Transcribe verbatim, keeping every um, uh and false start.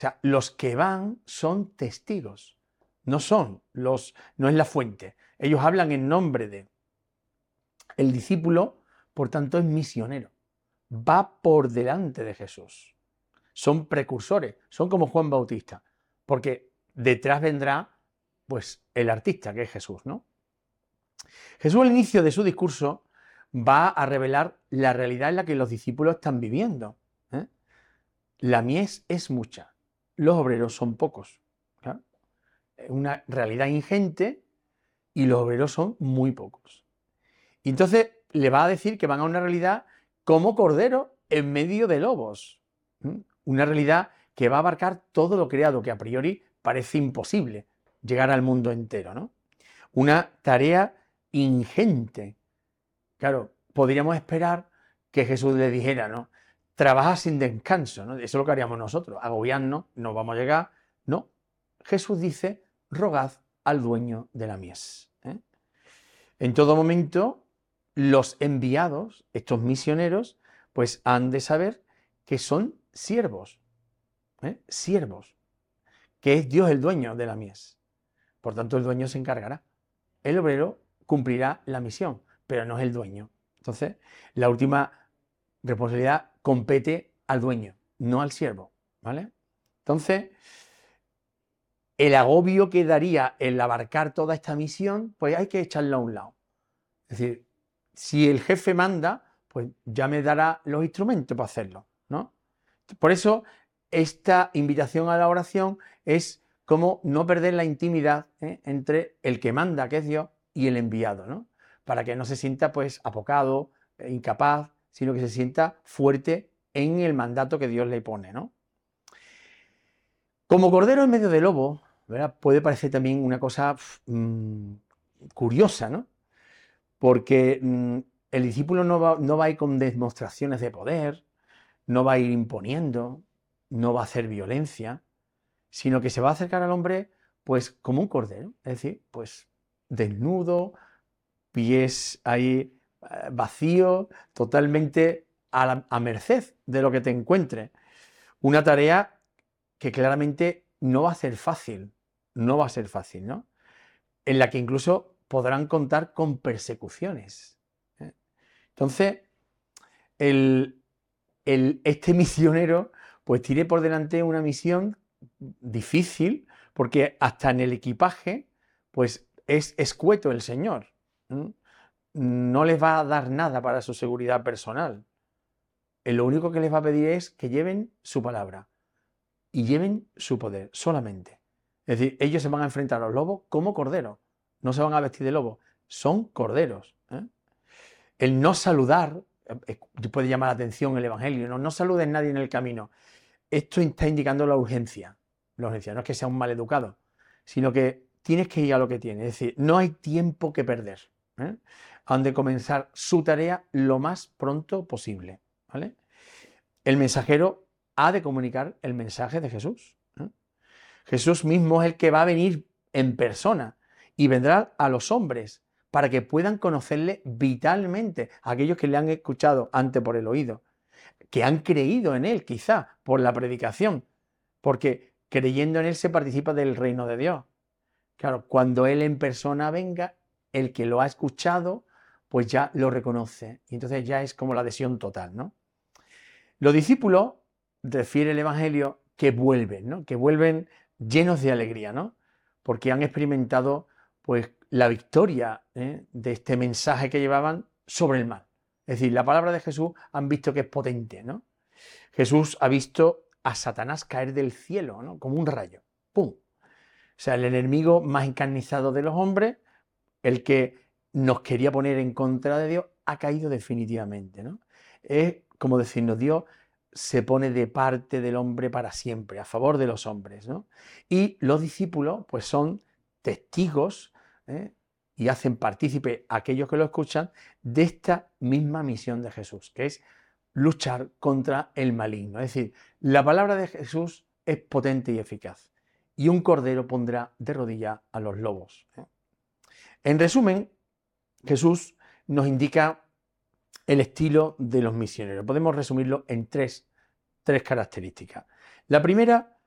sea, los que van son testigos, no son los, no es la fuente. Ellos hablan en nombre de. El discípulo, por tanto, es misionero, va por delante de Jesús. Son precursores, son como Juan Bautista, porque detrás vendrá, pues, el artista, que es Jesús, ¿no? Jesús al inicio de su discurso va a revelar la realidad en la que los discípulos están viviendo. ¿eh? La mies es mucha, los obreros son pocos. ¿claro? Es una realidad ingente y los obreros son muy pocos. Y entonces le va a decir que van a una realidad como cordero en medio de lobos. ¿eh? Una realidad que va a abarcar todo lo creado, que a priori parece imposible llegar al mundo entero, ¿no? Una tarea ingente. Claro, podríamos esperar que Jesús le dijera, ¿no? Trabaja sin descanso, ¿no? Eso es lo que haríamos nosotros, agobiarnos, no vamos a llegar. No, Jesús dice, rogad al dueño de la mies. ¿eh? En todo momento, los enviados, estos misioneros, pues han de saber que son siervos, ¿eh? siervos, que es Dios el dueño de la mies. Por tanto, el dueño se encargará. El obrero cumplirá la misión, pero no es el dueño. Entonces, la última responsabilidad compete al dueño, no al siervo, ¿vale? Entonces, el agobio que daría el abarcar toda esta misión, pues hay que echarla a un lado. Es decir, si el jefe manda, pues ya me dará los instrumentos para hacerlo, ¿no? Por eso, esta invitación a la oración es como no perder la intimidad ¿eh? entre el que manda, que es Dios, y el enviado, ¿no? Para que no se sienta pues apocado, incapaz, sino que se sienta fuerte en el mandato que Dios le pone, ¿no? Como cordero en medio de lobo, ¿verdad? Puede parecer también una cosa mmm, curiosa, ¿no? Porque mmm, el discípulo no va, no va a ir con demostraciones de poder, no va a ir imponiendo, no va a hacer violencia, sino que se va a acercar al hombre pues como un cordero, es decir, pues desnudo, pies ahí eh, vacíos, totalmente a, la, a merced de lo que te encuentre. Una tarea que claramente no va a ser fácil, no va a ser fácil, ¿no? En la que incluso podrán contar con persecuciones. ¿eh? Entonces, el, el, este misionero pues tiene por delante una misión difícil, porque hasta en el equipaje pues es escueto el Señor. ¿eh? No les va a dar nada para su seguridad personal. Lo único que les va a pedir es que lleven su palabra y lleven su poder solamente. Es decir, ellos se van a enfrentar a los lobos como corderos, no se van a vestir de lobo, son corderos. ¿eh? El no saludar, eh, puede llamar la atención el Evangelio, no, no saludes a nadie en el camino. Esto está indicando la urgencia. La urgencia no es que sea un maleducado, sino que tienes que ir a lo que tienes. Es decir, no hay tiempo que perder. ¿eh? Han de comenzar su tarea lo más pronto posible. ¿vale? El mensajero ha de comunicar el mensaje de Jesús. ¿eh? Jesús mismo es el que va a venir en persona y vendrá a los hombres para que puedan conocerle vitalmente, aquellos que le han escuchado antes por el oído, que han creído en él quizá por la predicación, porque creyendo en él se participa del reino de Dios. Claro, cuando él en persona venga, el que lo ha escuchado, pues ya lo reconoce. Y entonces ya es como la adhesión total, ¿no? Los discípulos, refiere el Evangelio, que vuelven, ¿no? Que vuelven llenos de alegría, ¿no? Porque han experimentado, pues, la victoria ¿eh? de este mensaje que llevaban sobre el mal. Es decir, la palabra de Jesús han visto que es potente, ¿no? Jesús ha visto a Satanás caer del cielo, ¿no? Como un rayo. ¡Pum! O sea, el enemigo más encarnizado de los hombres, el que nos quería poner en contra de Dios, ha caído definitivamente, ¿no? Es como decirnos, Dios se pone de parte del hombre para siempre, a favor de los hombres, ¿no? Y los discípulos, pues son testigos ¿eh? y hacen partícipe a aquellos que lo escuchan de esta misma misión de Jesús, que es luchar contra el maligno. Es decir, la palabra de Jesús es potente y eficaz. Y un cordero pondrá de rodillas a los lobos. ¿eh? En resumen, Jesús nos indica el estilo de los misioneros. Podemos resumirlo en tres, tres características. La primera,